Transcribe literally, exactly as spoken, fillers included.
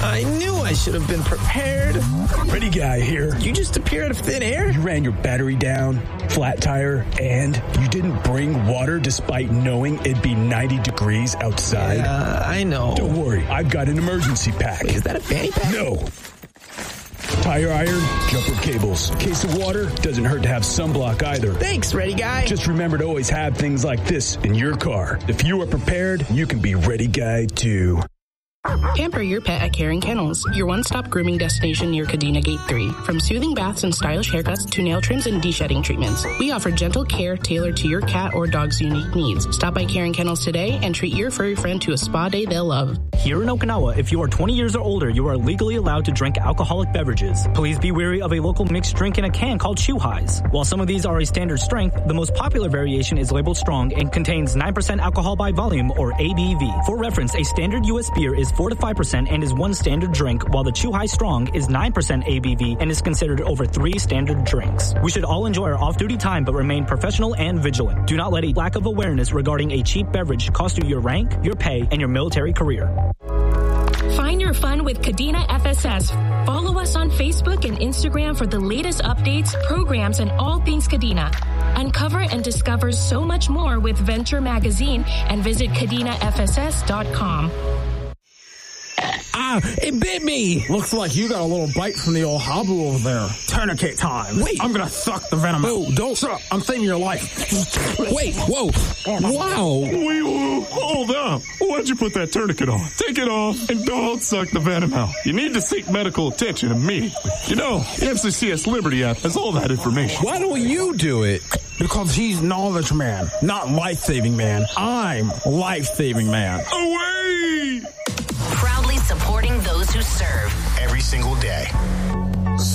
I knew I should have been prepared. Ready guy here. You just appear out of thin air? You ran your battery down, flat tire, and you didn't bring water despite knowing it'd be ninety degrees outside. Yeah, I know. Don't worry, I've got an emergency pack. Wait, is that a fanny pack? No. Tire iron, jumper cables. Case of water, doesn't hurt to have sunblock either. Thanks, Ready Guy. Just remember to always have things like this in your car. If you are prepared, you can be Ready Guy too. Pamper your pet at Caring Kennels, your one-stop grooming destination near Kadena Gate three. From soothing baths and stylish haircuts to nail trims and de-shedding treatments, we offer gentle care tailored to your cat or dog's unique needs. Stop by Caring Kennels today and treat your furry friend to a spa day they'll love. Here in Okinawa, if you are twenty years or older, you are legally allowed to drink alcoholic beverages. Please be wary of a local mixed drink in a can called Chuhais. While some of these are a standard strength, the most popular variation is labeled strong and contains nine percent alcohol by volume, or A B V. For reference, a standard U S beer is four to five percent and is one standard drink, while the Chuhai Strong is nine percent A B V and is considered over three standard drinks. We should all enjoy our off-duty time but remain professional and vigilant. Do not let a lack of awareness regarding a cheap beverage cost you your rank, your pay, and your military career. Find your fun with Kadena F S S. Follow us on Facebook and Instagram for the latest updates, programs, and all things Kadena. Uncover and discover so much more with Venture Magazine and visit kadena f s s dot com. Ah, it bit me. Looks like you got a little bite from the old habu over there. Tourniquet time. Wait. I'm going to suck the venom out. Oh, don't. Shut up. I'm saving your life. Wait, whoa. Wow. Wait, whoa, hold up. Why'd you put that tourniquet on? Take it off and don't suck the venom out. You need to seek medical attention immediately. You know, the M C C S Liberty app has all that information. Why don't you do it? Because he's knowledge man, not life-saving man. I'm life-saving man. Away! Proudly supporting those who serve every single day.